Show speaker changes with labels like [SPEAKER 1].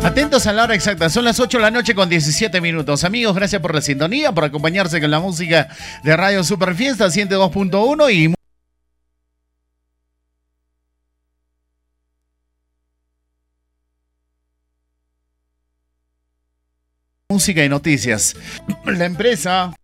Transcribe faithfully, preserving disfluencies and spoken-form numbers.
[SPEAKER 1] Atentos a la hora exacta, son las ocho de la noche con diecisiete minutos. Amigos, gracias por la sintonía, por acompañarse con la música de Radio Super Fiesta ciento dos punto uno y música y noticias. La empresa